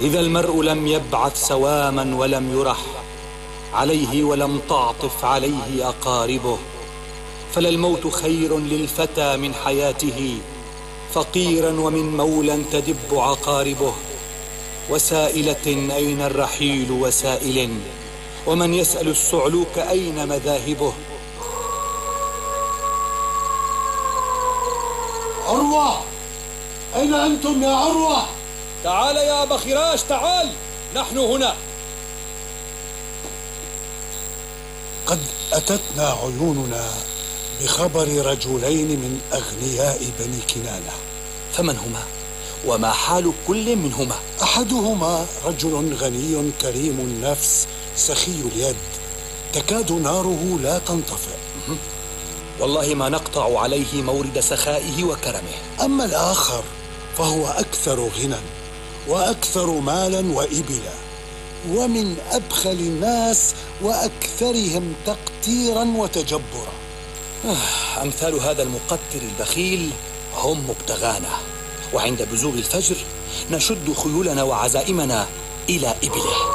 إذا المرء لم يبعث سواما ولم يرح عليه ولم تعطف عليه أقاربه، فللموت خير للفتى من حياته، فقيرا ومن مولى تدب عقاربه. وسائلة أين الرحيل وسائل، ومن يسأل السعلوك أين مذاهبه. عروة، أين أنتم يا عروة؟ تعال يا أبا خراش، تعال، نحن هنا. قد أتتنا عيوننا بخبر رجلين من أغنياء بني كنانة. فمن هما؟ وما حال كل منهما؟ أحدهما رجل غني كريم النفس سخي اليد، تكاد ناره لا تنطفئ، والله ما نقطع عليه مورد سخائه وكرمه. أما الآخر فهو أكثر غنى وأكثر مالا وإبلا، ومن أبخل الناس وأكثرهم تقتيرا وتجبرا. أمثال هذا المقتر البخيل هم مبتغانا، وعند بزوغ الفجر نشد خيولنا وعزائمنا إلى إبله.